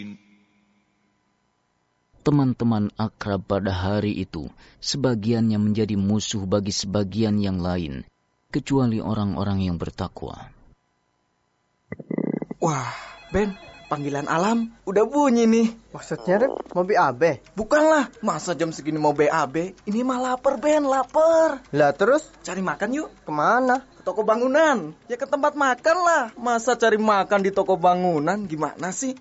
Teman-teman akrab pada hari itu, sebagiannya menjadi musuh bagi sebagian yang lain, kecuali orang-orang yang bertakwa. Wah, Ben, panggilan alam udah bunyi nih. Maksudnya, Rep, mau BAB? Bukanlah, masa jam segini mau BAB? Ini mah lapar, Ben, lapar. Lah terus? Cari makan yuk. Kemana? Ke toko bangunan. Ya ke tempat makan lah. Masa cari makan di toko bangunan, gimana sih?